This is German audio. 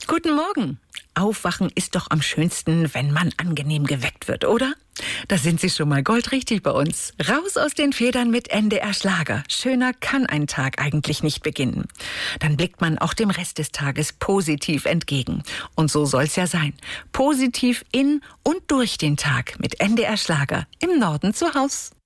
Guten Morgen. Aufwachen ist doch am schönsten, wenn man angenehm geweckt wird, oder? Da sind Sie schon mal goldrichtig bei uns. Raus aus den Federn mit NDR Schlager. Schöner kann ein Tag eigentlich nicht beginnen. Dann blickt man auch dem Rest des Tages positiv entgegen. Und so soll's ja sein. Positiv in und durch den Tag mit NDR Schlager im Norden zu Haus.